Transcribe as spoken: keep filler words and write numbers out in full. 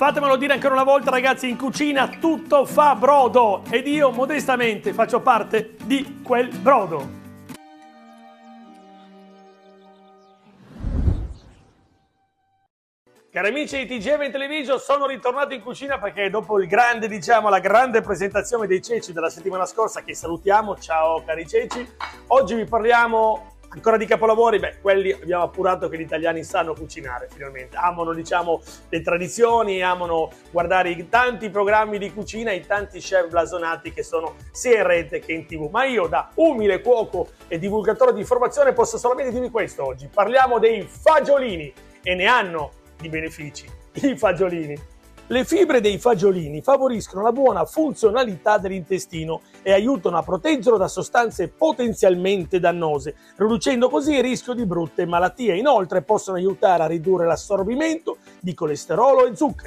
Fatemelo dire ancora una volta, ragazzi, in cucina tutto fa brodo ed io modestamente faccio parte di quel brodo. Cari amici di T G Event Television, sono ritornato in cucina perché dopo il grande, diciamo, la grande presentazione dei ceci della settimana scorsa, che salutiamo, ciao cari ceci, oggi vi parliamo ancora di capolavori. Beh, quelli abbiamo appurato che gli italiani sanno cucinare finalmente, amano, diciamo, le tradizioni, amano guardare i tanti programmi di cucina, i tanti chef blasonati che sono sia in rete che in tv. Ma io, da umile cuoco e divulgatore di informazione, posso solamente dirvi questo oggi: parliamo dei fagiolini, e ne hanno di benefici i fagiolini. Le fibre dei fagiolini favoriscono la buona funzionalità dell'intestino e aiutano a proteggerlo da sostanze potenzialmente dannose, riducendo così il rischio di brutte malattie. Inoltre possono aiutare a ridurre l'assorbimento di colesterolo e zuccheri.